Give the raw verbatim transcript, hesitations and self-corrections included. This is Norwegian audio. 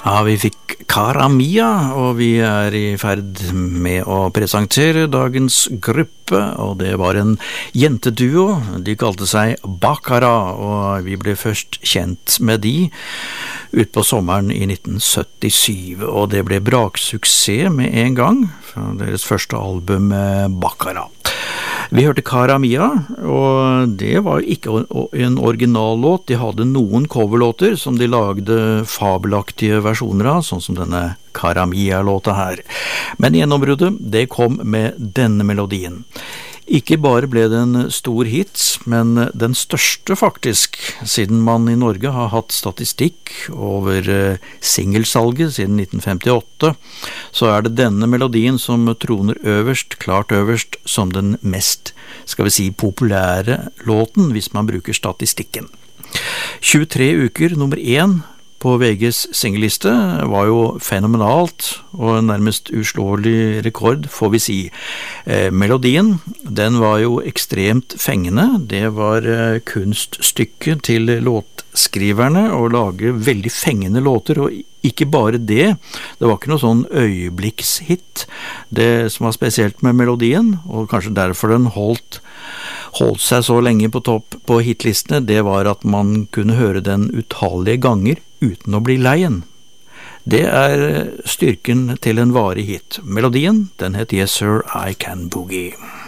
Ja, vi fikk Cara Mia, og vi er i ferd med å presentere dagens gruppe, og det var en jenteduo. De kalte seg Baccara, og vi ble først kjent med de ut på sommeren i nitten syttisju, og det ble braksuksess med en gang, fra deres første album Baccara. Vi hørte Cara Mia, og det var ikke en originallåt. De hadde noen coverlåter som de lagde fabelaktige versjoner av, sånn som denne Cara Mia-låta her. Men gjennombruddet, det kom med denne melodien. Ikke bare ble det en stor hit, men den største faktisk, siden man i Norge har hatt statistikk over singelsalget siden nitten femtiåtte, så er det denne melodien som troner øverst, klart øverst, som den mest, skal vi si, populære låten, hvis man bruker statistikken. tjuetre uker, nummer én, på V G's singelliste var jo fenomenalt og nærmest uslåelig rekord, får vi si. Eh, melodien, den var jo ekstremt fengende. Det var eh, kunststykket til låtskriverne å lage veldig fengende låter, og ikke bare det. Det var ikke noe sånn øyeblikkshit. Det som var spesielt med melodien, og kanskje derfor den holdt holdt seg så lenge på topp på hitlistene, det var at man kunne høre den utallige ganger uten å bli leien. Det er styrken til en varig hit. Melodien, den het Yes Sir, I Can Boogie.